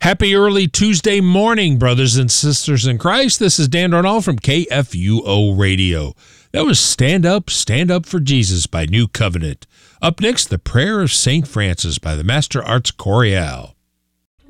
Happy early Tuesday morning, brothers and sisters in Christ. This is Dan Darnall from KFUO Radio. That was Stand Up for Jesus by New Covenant. Up next, the Prayer of St. Francis by the Master Arts Chorale.